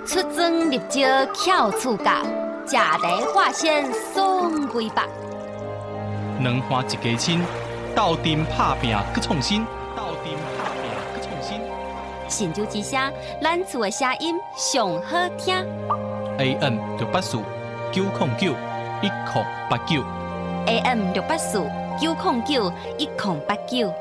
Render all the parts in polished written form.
出征入招巧处教，食题化身送归北。 两花一家亲，斗阵拍拼搁创新，斗阵拍拼搁创新。 神州之声，咱厝的声音上好听。 AM 684-909-1089。 AM 684-909-1089。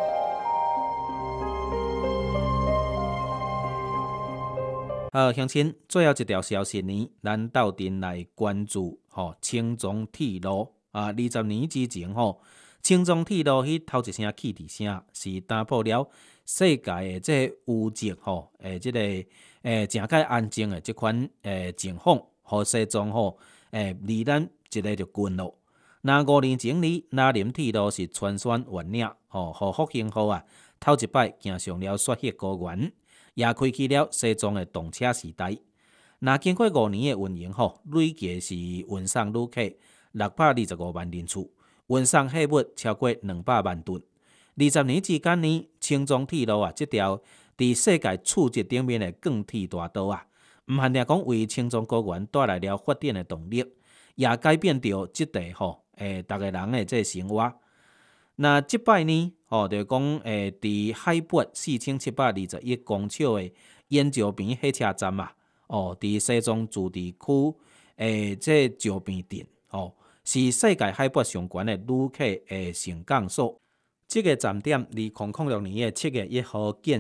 好，乡亲，最后一条消息呢，咱斗阵来关注青中铁路20年之前青中铁路迄头一声汽笛声，是打破了世界的这污迹这个正解安静的这款情况，互西藏离咱一个就近咯。那5年前呢，南林铁路是全线完领互复兴号头一摆行上了雪雪高原。也开启了西藏的动车时代。那经过5年的运营累计是运送旅客625万人次，运送货物超过200万吨。20年之间呢，青藏铁路这条伫世界触级顶面的钢铁大道毋限定讲为青藏高原带来了发展的动力，也改变着即地大家人的这生活。那即摆呢，就是讲伫海拔4721公尺的烟石边火车站伫西藏自治区这石边镇是世界海拔上悬的旅客的升降所。这个站点2006年的7月1号建